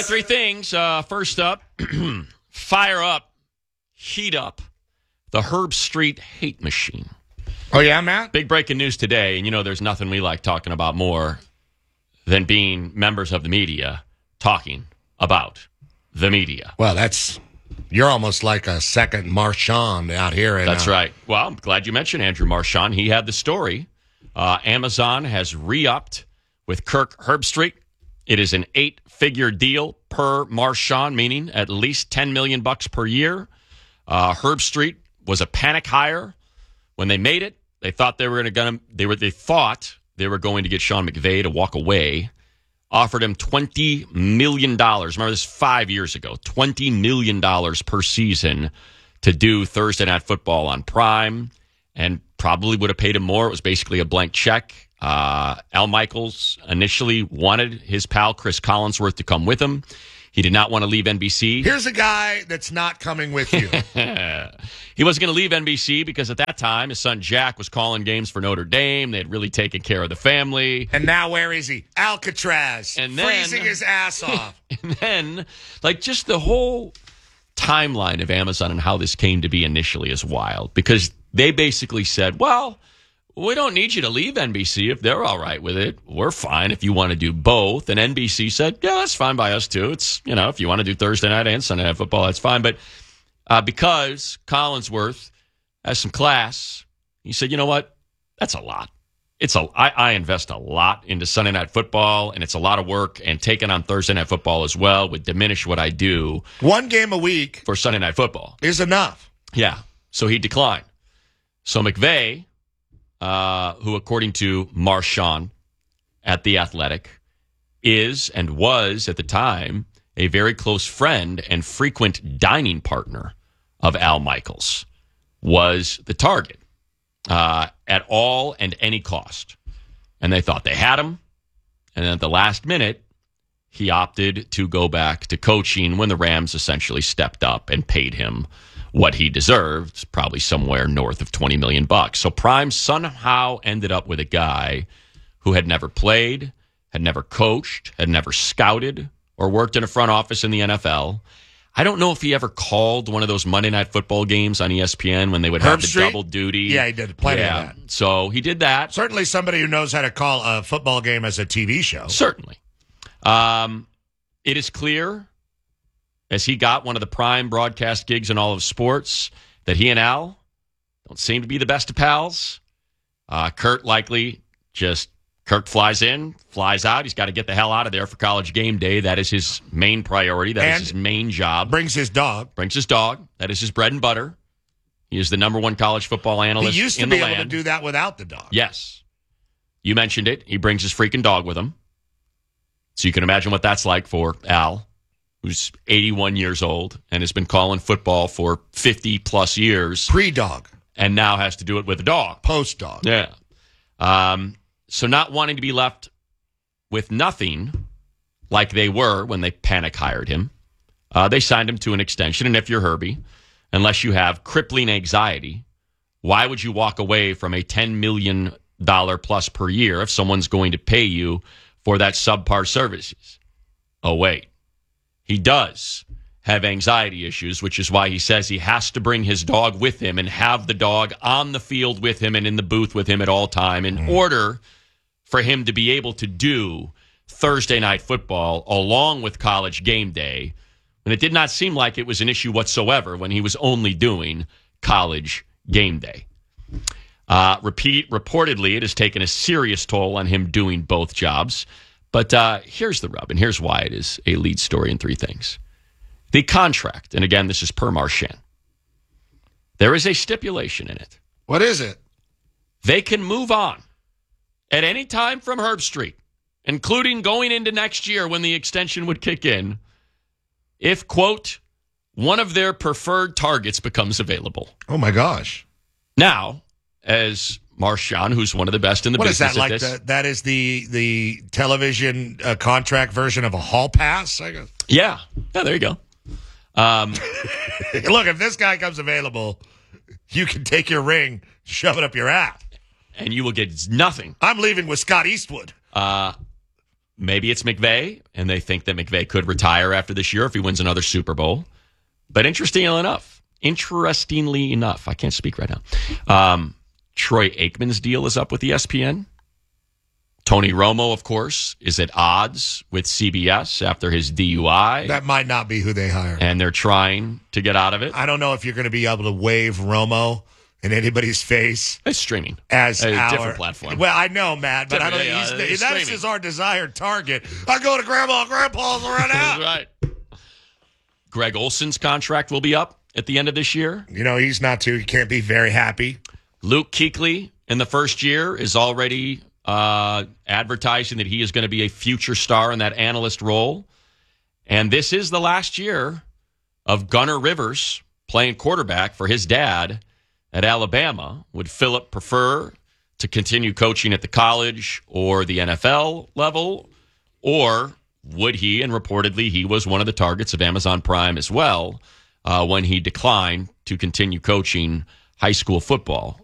right, three things. First up, fire up, heat up the Herb Street hate machine. Oh, yeah, Matt? Big breaking news today, and you know there's nothing we like talking about more than being members of the media talking about the media. Well, you're almost like a second Marchand out here. That's right. Well, I'm glad you mentioned Andrew Marchand. He had the story. Amazon has re-upped with Kirk Herbstreit. It is an 8-figure deal per Marchand, meaning at least $10 million per year. Herbstreit was a panic hire when they made it. They thought they were going to get Sean McVay to walk away. Offered him $20 million. Remember this 5 years ago. $20 million per season to do Thursday Night Football on Prime, and probably would have paid him more. It was basically a blank check. Al Michaels initially wanted his pal Chris Collinsworth to come with him. He did not want to leave NBC. Here's a guy that's not coming with you. He wasn't going to leave NBC because at that time, his son Jack was calling games for Notre Dame. They had really taken care of the family. And now where is he? Alcatraz. And then, freezing his ass off. And then, just the whole timeline of Amazon and how this came to be initially is wild. Because they basically said, well, we don't need you to leave NBC if they're all right with it. We're fine if you want to do both. And NBC said, yeah, that's fine by us too. It's, if you want to do Thursday night and Sunday night football, that's fine. But because Collinsworth has some class, he said, you know what? That's a lot. I invest a lot into Sunday night football, and it's a lot of work, and taking on Thursday night football as well would diminish what I do. One game a week for Sunday night football is enough. Yeah. So he declined. So McVay, who, according to Marchand at The Athletic, is and was at the time a very close friend and frequent dining partner of Al Michaels, was the target at all and any cost. And they thought they had him. And then at the last minute, he opted to go back to coaching when the Rams essentially stepped up and paid him what he deserved, probably somewhere north of $20 million. So Prime somehow ended up with a guy who had never played, had never coached, had never scouted, or worked in a front office in the NFL. I don't know if he ever called one of those Monday Night Football games on ESPN when they would have the double duty. Yeah, he did plenty of that. So he did that. Certainly somebody who knows how to call a football game as a TV show. Certainly. It is clear, as he got one of the prime broadcast gigs in all of sports, that he and Al don't seem to be the best of pals. Kirk flies in, flies out. He's got to get the hell out of there for College game day. That is his main priority. That is his main job. Brings his dog. That is his bread and butter. He is the number one college football analyst in the land. He used to be able to do that without the dog. Yes. You mentioned it. He brings his freaking dog with him. So you can imagine what that's like for Al, who's 81 years old and has been calling football for 50-plus years. Pre-dog. And now has to do it with a dog. Post-dog. Yeah. So not wanting to be left with nothing like they were when they panic hired him, they signed him to an extension. And if you're Herbie, unless you have crippling anxiety, why would you walk away from a $10 million plus per year if someone's going to pay you for that subpar services? Oh, wait. He does have anxiety issues, which is why he says he has to bring his dog with him and have the dog on the field with him and in the booth with him at all time in order for him to be able to do Thursday night football along with College game day. And it did not seem like it was an issue whatsoever when he was only doing College game day. Reportedly, it has taken a serious toll on him doing both jobs. But here's the rub, and here's why it is a lead story in three things. The contract, and again, this is per Marchand. There is a stipulation in it. What is it? They can move on at any time from Herbstreit, including going into next year when the extension would kick in, if, quote, one of their preferred targets becomes available. Oh, my gosh. Now, as Marchand, who's one of the best in the business. What is that, like that is the television contract version of a hall pass, I guess? Yeah, there you go. Look, if this guy comes available, you can take your ring, shove it up your ass. And you will get nothing. I'm leaving with Scott Eastwood. maybe it's McVay, and they think that McVay could retire after this year if he wins another Super Bowl. But interestingly enough, I can't speak right now. Troy Aikman's deal is up with ESPN. Tony Romo, of course, is at odds with CBS after his DUI. That might not be who they hire. And they're trying to get out of it. I don't know if you're going to be able to wave Romo in anybody's face. It's streaming. As a our different platform. Well, I know, Matt, but I don't think that's just our desired target. I go to Grandma and Grandpa's right now. That's right. Greg Olson's contract will be up at the end of this year. You know, he can't be very happy. Luke Kuechly in the first year is already advertising that he is going to be a future star in that analyst role. And this is the last year of Gunnar Rivers playing quarterback for his dad at Alabama. Would Philip prefer to continue coaching at the college or the NFL level? Or would he, and reportedly he was one of the targets of Amazon Prime as well, when he declined to continue coaching high school football.